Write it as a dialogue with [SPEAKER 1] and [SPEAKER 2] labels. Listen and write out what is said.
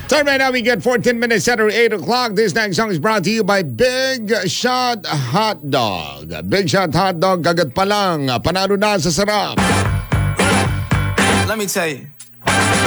[SPEAKER 1] So right now we get 14 minutes after 8 o'clock. This next song is brought to you by Big Shot Hot Dog. Big Shot Hot Dog, kagat pa lang. Panalo na sa sarap.
[SPEAKER 2] Let me tell you.